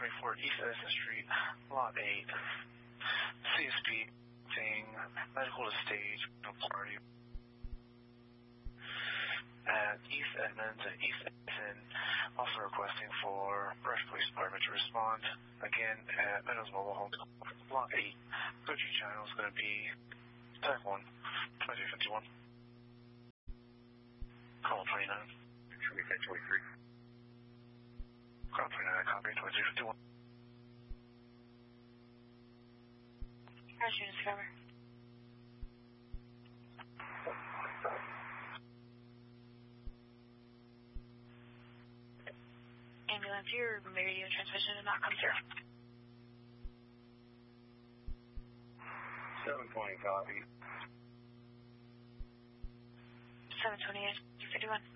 724 East Edison Street, Lot 8. CSP thing, medical to stage, no party. At East Edmonds and East Edison, also requesting for Brush Police Department to respond. Again, at Meadows Mobile Home, Lot 8. Go-to channel is going to be Type 1, 2351. Call 29. 23. Call 29, copy 2351. Crash units cover. Ambulance, your radio transmission did not come through. 720 copy. 728, 51.